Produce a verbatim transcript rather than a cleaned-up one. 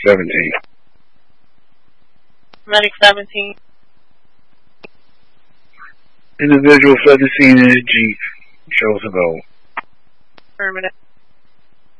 seventeen. Medic seventeen. Individual fled the scene in a Jeep. Shows a goal. Affirmative.